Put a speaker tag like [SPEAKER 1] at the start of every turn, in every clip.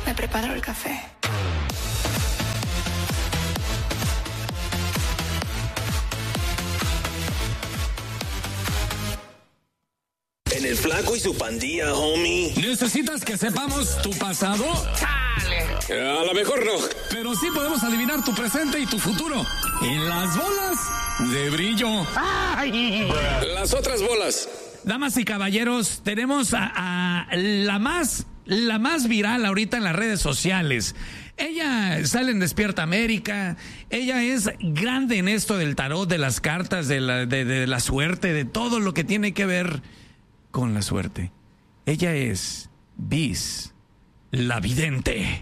[SPEAKER 1] me preparo el café.
[SPEAKER 2] En el Flaco y su pandilla, homie.
[SPEAKER 3] ¿Necesitas que sepamos tu pasado?
[SPEAKER 2] ¡Chale! A lo mejor no.
[SPEAKER 3] Pero sí podemos adivinar tu presente y tu futuro. En las bolas de brillo.
[SPEAKER 2] ¡Ay! Las otras bolas.
[SPEAKER 3] Damas y caballeros, tenemos a la más viral ahorita en las redes sociales. Ella sale en Despierta América. Ella es grande en esto del tarot, de las cartas, de la suerte, de todo lo que tiene que ver con la suerte. Ella es Biz, la vidente.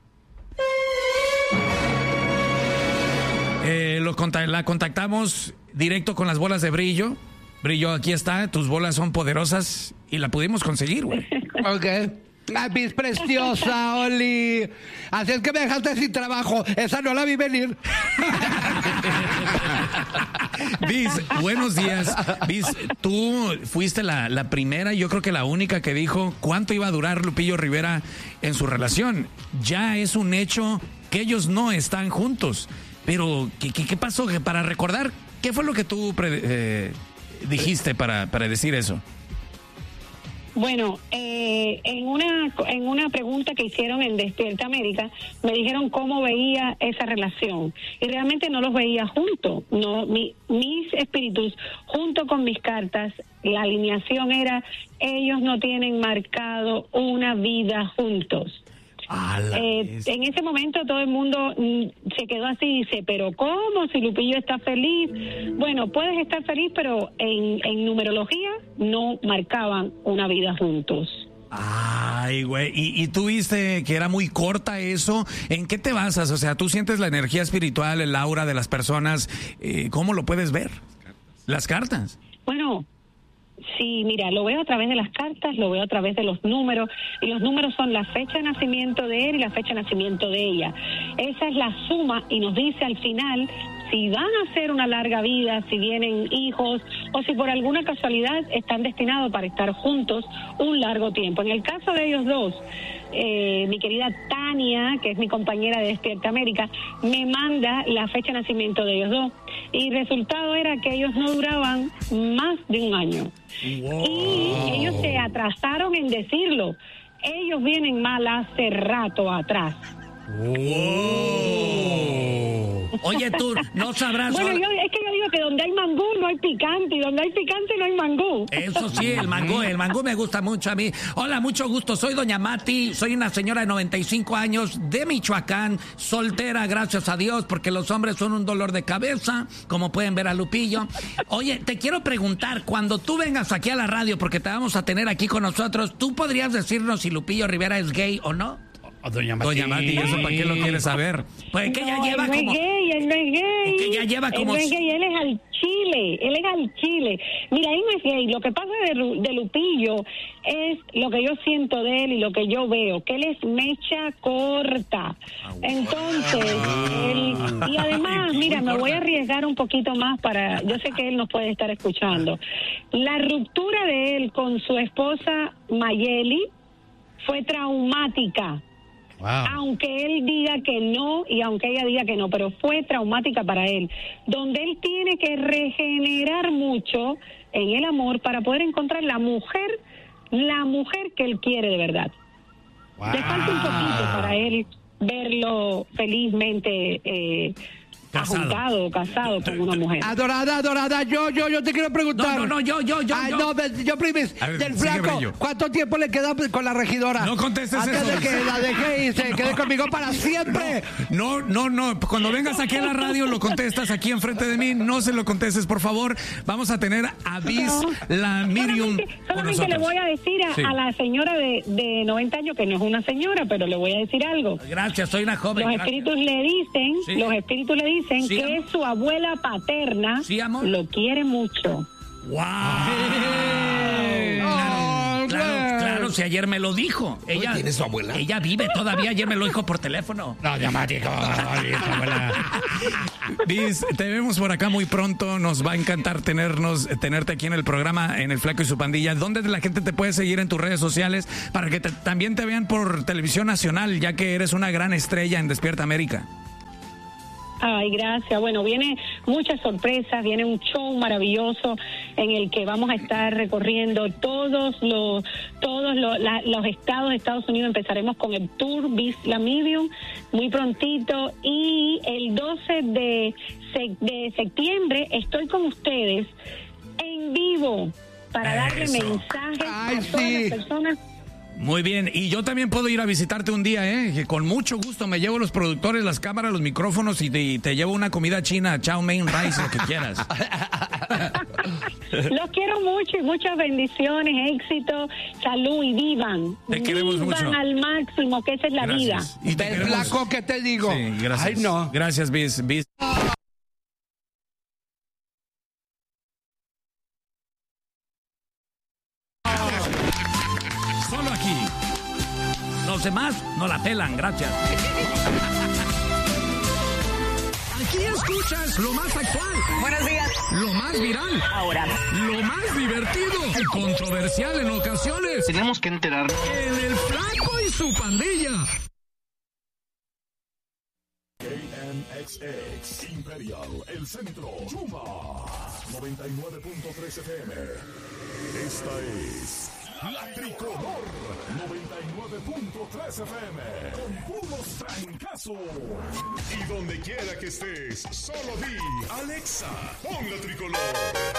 [SPEAKER 3] La contactamos directo con las bolas de brillo. Brillo, aquí está, tus bolas son poderosas y la pudimos conseguir, güey.
[SPEAKER 4] Ok. Ay, Biz preciosa, Oli. Así es que me dejaste sin trabajo. Esa no la vi venir.
[SPEAKER 3] Biz, buenos días. Biz, tú fuiste la primera, yo creo que la única que dijo cuánto iba a durar Lupillo Rivera en su relación. Ya es un hecho que ellos no están juntos. Pero, ¿qué pasó? Para recordar, ¿qué fue lo que tú dijiste para decir eso?
[SPEAKER 5] Bueno, en una pregunta que hicieron en Despierta América, me dijeron cómo veía esa relación. Y realmente no los veía juntos. No, mis espíritus, junto con mis cartas, la alineación era, ellos no tienen marcado una vida juntos. En ese momento todo el mundo se quedó así y dice, pero ¿cómo? Si Lupillo está feliz. Bueno, puedes estar feliz, pero en numerología no marcaban una vida juntos.
[SPEAKER 3] Ay, güey, ¿y tú viste que era muy corta eso? ¿En qué te basas? O sea, ¿tú sientes la energía espiritual, el aura de las personas? ¿Cómo lo puedes ver? Las cartas.
[SPEAKER 5] Bueno, sí, mira, lo veo a través de las cartas, lo veo a través de los números, y los números son la fecha de nacimiento de él y la fecha de nacimiento de ella. Esa es la suma y nos dice al final si van a hacer una larga vida, si vienen hijos o si por alguna casualidad están destinados para estar juntos un largo tiempo. En el caso de ellos dos, mi querida Tania, que es mi compañera de Despierta América, me manda la fecha de nacimiento de ellos dos. Y el resultado era que ellos no duraban más de un año. Wow. Y ellos se atrasaron en decirlo. Ellos vienen mal hace rato atrás.
[SPEAKER 3] Wow. Oye, tú no sabrás.
[SPEAKER 5] Bueno, es que yo digo que donde hay mangú no hay picante, y donde hay picante no hay mangú.
[SPEAKER 3] Eso sí, el mangú me gusta mucho a mí. Hola, mucho gusto, soy doña Mati, soy una señora de 95 años de Michoacán, soltera, gracias a Dios, porque los hombres son un dolor de cabeza, como pueden ver a Lupillo. Oye, te quiero preguntar, cuando tú vengas aquí a la radio, porque te vamos a tener aquí con nosotros, ¿tú podrías decirnos si Lupillo Rivera es gay o no?
[SPEAKER 4] Doña Mati,
[SPEAKER 3] ¿y eso para qué lo quieres saber? Pues que
[SPEAKER 5] no,
[SPEAKER 3] ella lleva
[SPEAKER 5] él no
[SPEAKER 3] como...
[SPEAKER 5] es gay, él no es gay.
[SPEAKER 3] Es que ella lleva como...
[SPEAKER 5] Él no es gay, él es al chile. Mira, él no es gay. Lo que pasa de Lupillo es lo que yo siento de él y lo que yo veo, que él es mecha corta. Entonces, y además, mira, me voy a arriesgar un poquito más para... Yo sé que él nos puede estar escuchando. La ruptura de él con su esposa Mayeli fue traumática. Wow. Aunque él diga que no y aunque ella diga que no, pero fue traumática para él, donde él tiene que regenerar mucho en el amor para poder encontrar la mujer que él quiere de verdad. Wow. Le falta un poquito para él verlo felizmente casado con una mujer.
[SPEAKER 4] Adorada, yo te quiero preguntar. Yo primis, del Flaco, ¿cuánto tiempo le queda con la regidora?
[SPEAKER 3] No contestes
[SPEAKER 4] antes
[SPEAKER 3] eso.
[SPEAKER 4] De que la deje y se quede conmigo para siempre.
[SPEAKER 3] No. Cuando vengas aquí a la radio lo contestas aquí enfrente de mí. No se lo contestes, por favor. Vamos a tener a Biz, la Miriam.
[SPEAKER 5] Solamente le voy a decir a la señora de 90 años, que no es una señora, pero le voy a decir algo.
[SPEAKER 3] Gracias, soy una joven.
[SPEAKER 5] Los espíritus le dicen
[SPEAKER 3] Sí,
[SPEAKER 5] que su abuela paterna lo quiere mucho.
[SPEAKER 3] ¡Wow! si ayer me lo dijo. Ella
[SPEAKER 1] ¿Tiene su abuela?
[SPEAKER 3] Ella vive todavía, ayer me lo dijo por teléfono.
[SPEAKER 4] No, dramático, abuela.
[SPEAKER 3] Bis, te vemos por acá muy pronto. Nos va a encantar tenerte aquí en el programa, en El Flaco y su Pandilla. ¿Dónde la gente te puede seguir en tus redes sociales para que también te vean por televisión nacional, ya que eres una gran estrella en Despierta América?
[SPEAKER 5] Ay, gracias. Bueno, viene muchas sorpresas, viene un show maravilloso en el que vamos a estar recorriendo todos los estados de Estados Unidos. Empezaremos con el tour Bis La Medium muy prontito, y el 12 de septiembre estoy con ustedes en vivo para darle mensajes a todas las personas.
[SPEAKER 3] Muy bien, y yo también puedo ir a visitarte un día, que con mucho gusto me llevo los productores, las cámaras, los micrófonos y te llevo una comida china, chow mein, rice, lo que quieras.
[SPEAKER 5] Los quiero mucho y muchas bendiciones, éxito, salud y vivan.
[SPEAKER 3] Te queremos mucho.
[SPEAKER 5] Vivan al máximo, que esa es la vida.
[SPEAKER 4] Y te Flaco, ¿qué te digo?
[SPEAKER 3] Sí, gracias.
[SPEAKER 4] Ay, no.
[SPEAKER 3] Gracias, Bis. Solo aquí. Los demás no la pelan, gracias. Aquí escuchas lo más actual.
[SPEAKER 6] Buenos días.
[SPEAKER 3] Lo más viral.
[SPEAKER 6] Ahora.
[SPEAKER 3] Lo más divertido y controversial en ocasiones.
[SPEAKER 6] Tenemos que enterarnos.
[SPEAKER 3] En El Flaco y su Pandilla.
[SPEAKER 7] KNXX Imperial, El Centro, Yuma 99.3 FM. Esta es La Tricolor 99.3 FM con puros trancazos. Y donde quiera que estés, solo di Alexa, pon La Tricolor.